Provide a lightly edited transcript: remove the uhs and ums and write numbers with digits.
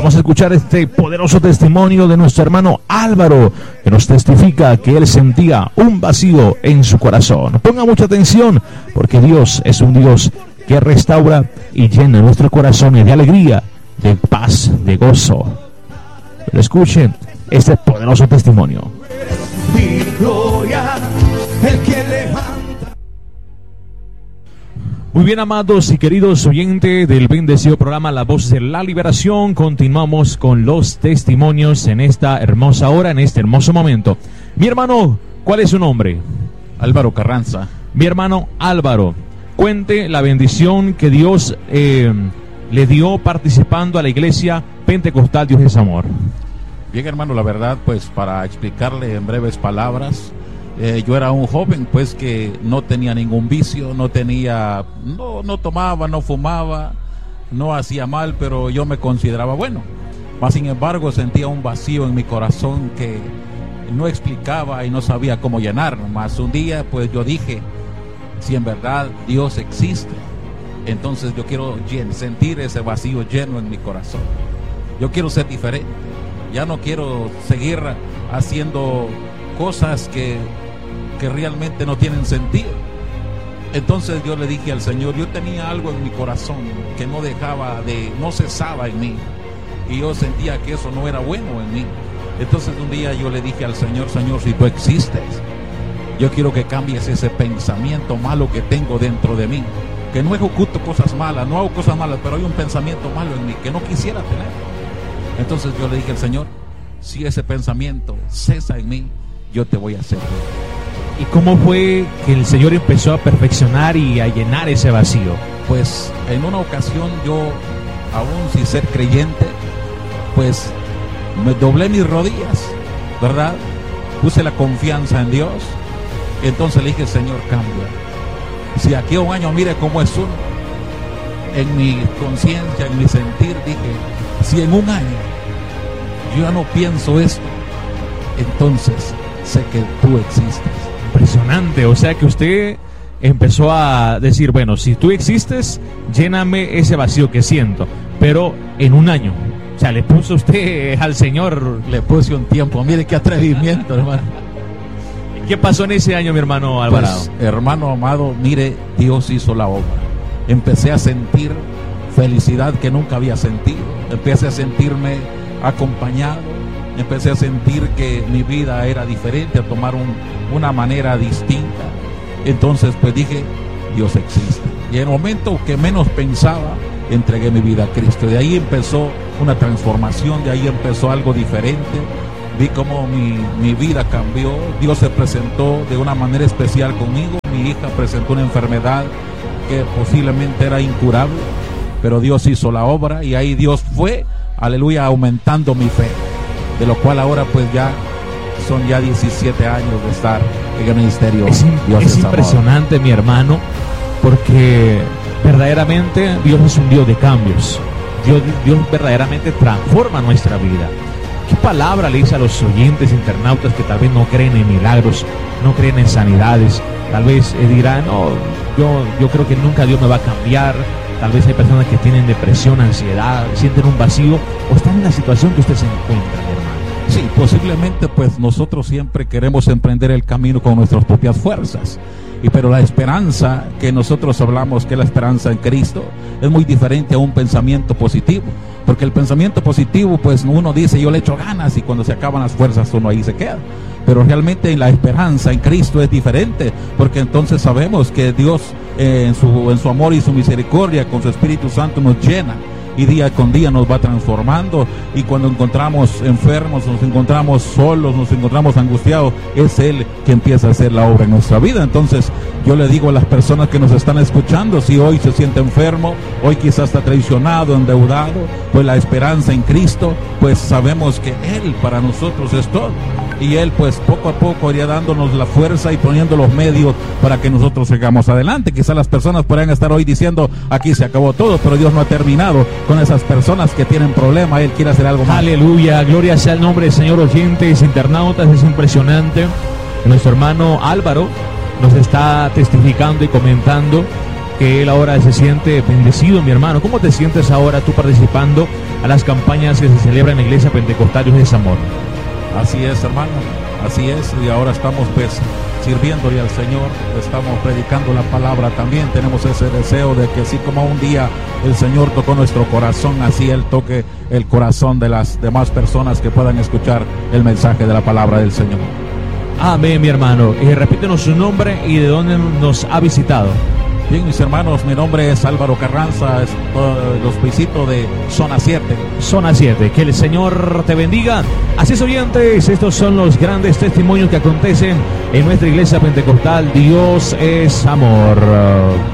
Vamos a escuchar este poderoso testimonio de nuestro hermano Álvaro, que nos testifica que él sentía un vacío en su corazón. Ponga mucha atención, porque Dios es un Dios que restaura y llena nuestros corazones de alegría, de paz, de gozo. Pero escuchen este poderoso testimonio. Mi gloria, el que levanta. Muy bien, amados y queridos oyentes del bendecido programa La Voz de la Liberación, continuamos con los testimonios en esta hermosa hora, en este hermoso momento. Mi hermano, ¿cuál es su nombre? Álvaro Carranza. Mi hermano Álvaro, cuente la bendición que Dios le dio participando a la iglesia Pentecostal Dios es Amor. Bien, hermano, la verdad, pues para explicarle en breves palabras, yo era un joven pues que no tenía ningún vicio, no tomaba, no fumaba, no hacía mal, pero yo me consideraba bueno. Mas sin embargo sentía un vacío en mi corazón que no explicaba y no sabía cómo llenar. Mas un día pues yo dije, si en verdad Dios existe, entonces yo quiero sentir ese vacío lleno en mi corazón. Yo quiero ser diferente. Ya no quiero seguir haciendo cosas que realmente no tienen sentido. Entonces yo le dije al Señor, yo tenía algo en mi corazón que no cesaba en mí, y yo sentía que eso no era bueno en mí. Entonces un día yo le dije al Señor, Señor, si tú existes, yo quiero que cambies ese pensamiento malo que tengo dentro de mí, que no ejecuto cosas malas, no hago cosas malas, pero hay un pensamiento malo en mí que no quisiera tener. Entonces yo le dije al Señor, si ese pensamiento cesa en mí, yo te voy a servir. ¿Y cómo fue que el Señor empezó a perfeccionar y a llenar ese vacío? Pues en una ocasión yo, aún sin ser creyente, pues me doblé mis rodillas, ¿verdad? Puse la confianza en Dios. Entonces le dije, Señor, cambia. Si aquí a un año mire cómo es uno, en mi conciencia, en mi sentir, dije, si en un año yo ya no pienso esto, entonces sé que tú existes. Impresionante, o sea que usted empezó a decir, bueno, si tú existes, lléname ese vacío que siento, pero en un año. O sea, le puso usted al Señor. Le puse un tiempo, mire qué atrevimiento, hermano. ¿Qué pasó en ese año, mi hermano Alvarado? Pues, hermano amado, mire, Dios hizo la obra. Empecé a sentir felicidad que nunca había sentido. Empecé a sentirme acompañado. Empecé a sentir que mi vida era diferente, a tomar una manera distinta. Entonces pues dije, Dios existe. Y en el momento que menos pensaba, entregué mi vida a Cristo. De ahí empezó una transformación, de ahí empezó algo diferente. Vi cómo mi vida cambió. Dios se presentó de una manera especial conmigo. Mi hija presentó una enfermedad que posiblemente era incurable, pero Dios hizo la obra, y ahí Dios fue, aleluya, aumentando mi fe, de lo cual ahora pues ya son 17 años de estar en el ministerio. Es impresionante, mi hermano, porque verdaderamente Dios es un Dios de cambios. Dios verdaderamente transforma nuestra vida. ¿Qué palabra le dice a los oyentes internautas que tal vez no creen en milagros, no creen en sanidades? Tal vez dirán, no, yo creo que nunca Dios me va a cambiar. Tal vez hay personas que tienen depresión, ansiedad, sienten un vacío, o están en la situación que usted se encuentra, mi hermano. Sí, posiblemente pues nosotros siempre queremos emprender el camino con nuestras propias fuerzas. Pero la esperanza que nosotros hablamos, que es la esperanza en Cristo, es muy diferente a un pensamiento positivo. Porque el pensamiento positivo, pues uno dice, yo le echo ganas, y cuando se acaban las fuerzas uno ahí se queda. Pero realmente la esperanza en Cristo es diferente, porque entonces sabemos que Dios en su amor y su misericordia con su Espíritu Santo nos llena, y día con día nos va transformando. Y cuando encontramos enfermos, nos encontramos solos, nos encontramos angustiados, es Él que empieza a hacer la obra en nuestra vida. Entonces yo le digo a las personas que nos están escuchando, si hoy se siente enfermo, hoy quizás está traicionado, endeudado, pues la esperanza en Cristo, pues sabemos que Él para nosotros es todo. Y Él pues poco a poco iría dándonos la fuerza y poniendo los medios para que nosotros sigamos adelante. Quizás las personas podrían estar hoy diciendo, aquí se acabó todo, pero Dios no ha terminado con esas personas que tienen problemas. Él quiere hacer algo más. Aleluya, gloria sea el nombre del Señor. Oyentes, internautas, es impresionante. Nuestro hermano Álvaro nos está testificando y comentando que él ahora se siente bendecido, mi hermano. ¿Cómo te sientes ahora tú participando a las campañas que se celebran en la Iglesia Pentecostal Dios es Amor? Así es, hermano, así es, y ahora estamos pues sirviéndole al Señor, estamos predicando la palabra también. Tenemos ese deseo de que así como un día el Señor tocó nuestro corazón, así Él toque el corazón de las demás personas que puedan escuchar el mensaje de la palabra del Señor. Amén, mi hermano. Y repítenos su nombre y de dónde nos ha visitado. Bien, mis hermanos, mi nombre es Álvaro Carranza, los visito de Zona 7. Zona 7, que el Señor te bendiga. Así es, oyentes, estos son los grandes testimonios que acontecen en nuestra Iglesia Pentecostal Dios es Amor.